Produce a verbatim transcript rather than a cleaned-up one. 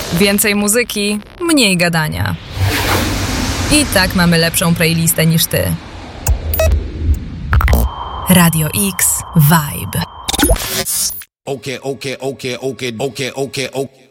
Więcej muzyki, mniej gadania. I tak mamy lepszą playlistę niż ty. Radio X Vibe. Okay, okay, okay, okay, okay, okay, okay.